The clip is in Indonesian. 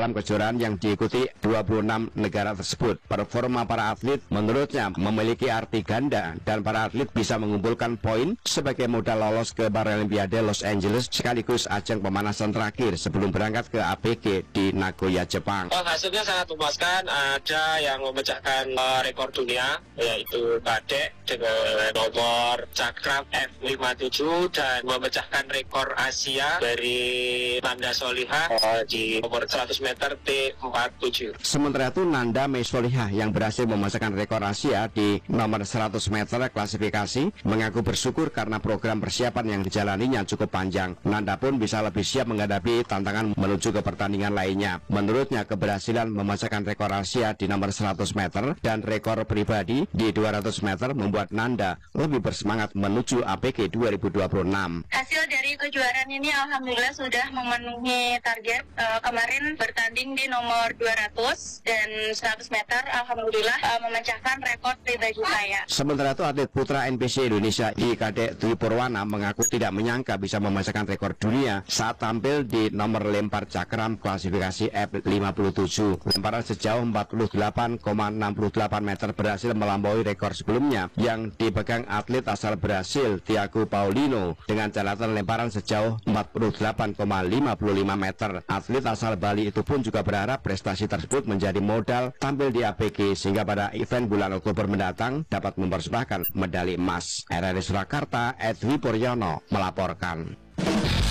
dalam kejuaraan yang diikuti 26 negara tersebut. Performa para atlet menurutnya memiliki arti ganda dan para atlet bisa mengumpulkan poin sebagai modal lolos ke Paralimpiade Los Angeles sekaligus ajang pemanasan terakhir sebelum berangkat ke APG di Nagoya, Jepang. Hasilnya sangat memuaskan. Ada yang memecahkan rekor dunia, yaitu Kadek dengan nomor cakram F57 dan memecahkan rekor Asia dari Nanda Solihah di nomor 100 meter T47. Sementara itu Nanda Solihah yang berhasil memecahkan rekor Asia di nomor 100 meter klasifikasi mengaku bersyukur karena program persiapan yang dijalaninya cukup panjang. Nanda pun bisa lebih siap menghadapi tantangan menuju ke pertandingan lainnya. Menurutnya keberhasilan memecahkan rekor Asia di nomor 100 meter dan rekor pribadi di 200 meter membuat Nanda lebih bersemangat menuju APG 2026. Hasil dari kejuaraan ini alhamdulillah sudah memenuhi target. Kemarin bertanding di nomor 200 dan 100 meter alhamdulillah memecahkan rekor pribadi saya. Sementara itu atlet putra NPC Indonesia Kadek Dwi Purwana mengaku tidak menyangka bisa memecahkan rekor dunia saat tampil di nomor lempar cakram klasifikasi F57. Lemparan sejauh 48,68 meter berhasil melampaui rekor sebelumnya yang dipegang atlet asal Brasil Thiago Paulino dengan catatan lemparan sejauh 48,55 meter. Atlet asal Bali itu pun juga berharap prestasi tersebut menjadi modal tampil di APG sehingga pada event bulan Oktober mendatang dapat mempersembahkan medali emas. RRI Surakarta, Edwi Puryono melaporkan.